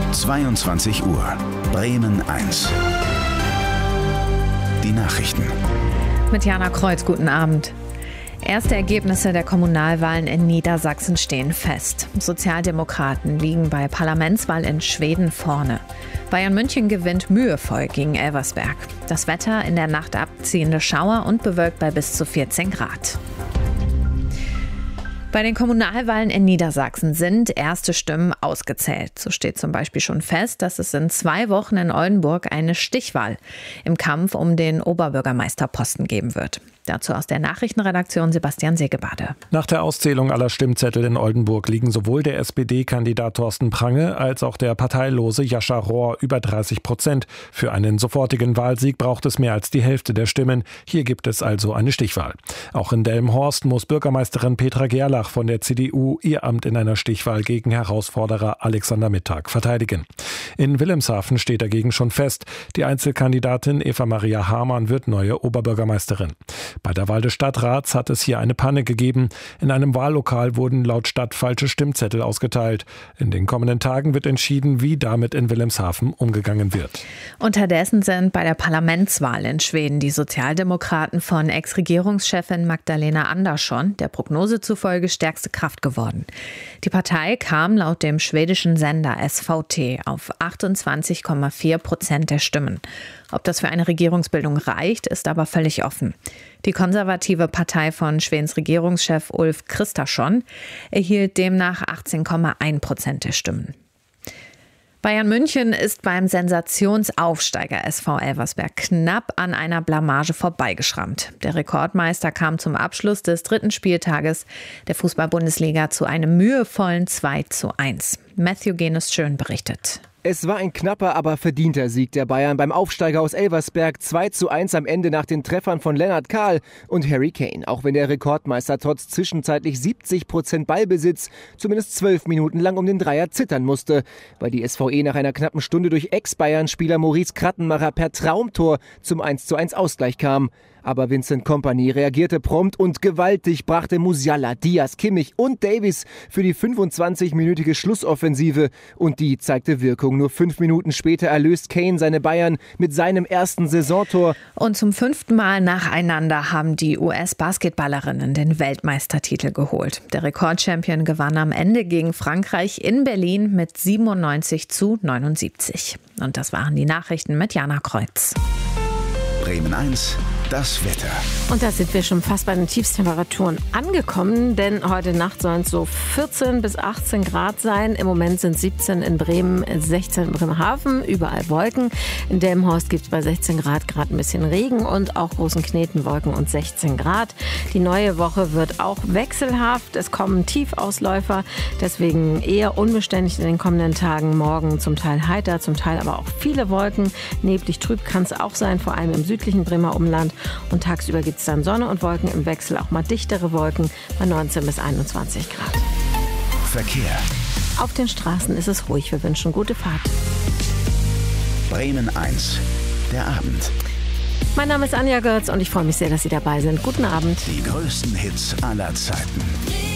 22 Uhr. Bremen 1. Die Nachrichten. Mit Jana Kreuz, guten Abend. Erste Ergebnisse der Kommunalwahlen in Niedersachsen stehen fest. Sozialdemokraten liegen bei Parlamentswahl in Schweden vorne. Bayern München gewinnt mühevoll gegen Elversberg. Das Wetter: in der Nacht abziehende Schauer und bewölkt bei bis zu 14 Grad. Bei den Kommunalwahlen in Niedersachsen sind erste Stimmen ausgezählt. So steht zum Beispiel schon fest, dass es in 2 Wochen in Oldenburg eine Stichwahl im Kampf um den Oberbürgermeisterposten geben wird. Dazu aus der Nachrichtenredaktion Sebastian Segebade. Nach der Auszählung aller Stimmzettel in Oldenburg liegen sowohl der SPD-Kandidat Thorsten Prange als auch der parteilose Jascha Rohr über 30%. Für einen sofortigen Wahlsieg braucht es mehr als die Hälfte der Stimmen. Hier gibt es also eine Stichwahl. Auch in Delmenhorst muss Bürgermeisterin Petra Gerlach von der CDU ihr Amt in einer Stichwahl gegen Herausforderer Alexander Mittag verteidigen. In Wilhelmshaven steht dagegen schon fest, die Einzelkandidatin Eva-Maria Hamann wird neue Oberbürgermeisterin. Bei der Wahl des Stadtrats hat es hier eine Panne gegeben. In einem Wahllokal wurden laut Stadt falsche Stimmzettel ausgeteilt. In den kommenden Tagen wird entschieden, wie damit in Wilhelmshaven umgegangen wird. Unterdessen sind bei der Parlamentswahl in Schweden die Sozialdemokraten von Ex-Regierungschefin Magdalena Andersson der Prognose zufolge stärkste Kraft geworden. Die Partei kam laut dem schwedischen Sender SVT auf 28,4% der Stimmen. Ob das für eine Regierungsbildung reicht, ist aber völlig offen. Die konservative Partei von Schwedens Regierungschef Ulf Kristersson erhielt demnach 18,1% der Stimmen. Bayern München ist beim Sensationsaufsteiger SV Elversberg knapp an einer Blamage vorbeigeschrammt. Der Rekordmeister kam zum Abschluss des 3. Spieltages der Fußball-Bundesliga zu einem mühevollen 2:1. Matthew Genes-Schön berichtet. Es war ein knapper, aber verdienter Sieg der Bayern beim Aufsteiger aus Elversberg. 2:1 am Ende nach den Treffern von Lennart Kahl und Harry Kane. Auch wenn der Rekordmeister trotz zwischenzeitlich 70% Ballbesitz zumindest 12 Minuten lang um den Dreier zittern musste, weil die SVE nach einer knappen Stunde durch Ex-Bayern-Spieler Maurice Krattenmacher per Traumtor zum 1:1 Ausgleich kam. Aber Vincent Kompany reagierte prompt und gewaltig, brachte Musiala, Diaz, Kimmich und Davies für die 25-minütige Schlussoffensive. Und die zeigte Wirkung. Nur 5 Minuten später erlöst Kane seine Bayern mit seinem ersten Saisontor. Und zum 5. Mal nacheinander haben die US-Basketballerinnen den Weltmeistertitel geholt. Der Rekordchampion gewann am Ende gegen Frankreich in Berlin mit 97:79. Und das waren die Nachrichten mit Jana Kreuz. Bremen 1. Das Wetter. Und da sind wir schon fast bei den Tiefstemperaturen angekommen, denn heute Nacht sollen es so 14 bis 18 Grad sein. Im Moment sind 17 in Bremen, 16 in Bremerhaven, überall Wolken. In Delmenhorst gibt es bei 16 Grad gerade ein bisschen Regen und auch großen Knetenwolken und 16 Grad. Die neue Woche wird auch wechselhaft. Es kommen Tiefausläufer, deswegen eher unbeständig in den kommenden Tagen. Morgen zum Teil heiter, zum Teil aber auch viele Wolken. Neblig trüb kann es auch sein, vor allem im südlichen Bremer Umland. Und tagsüber gibt es dann Sonne und Wolken im Wechsel, auch mal dichtere Wolken bei 19 bis 21 Grad. Verkehr. Auf den Straßen ist es ruhig. Wir wünschen gute Fahrt. Bremen 1. Der Abend. Mein Name ist Anja Götz und ich freue mich sehr, dass Sie dabei sind. Guten Abend. Die größten Hits aller Zeiten.